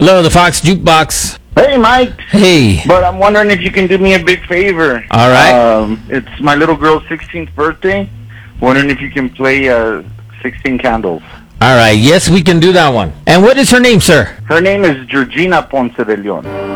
Hello, the Fox Jukebox. Hey, Mike. Hey. But I'm wondering if you can do me a big favor. All right. It's my little girl's 16th birthday. Wondering if you can play 16 Candles. All right. Yes, we can do that one. And what is her name, sir? Her name is Georgina Ponce de Leon.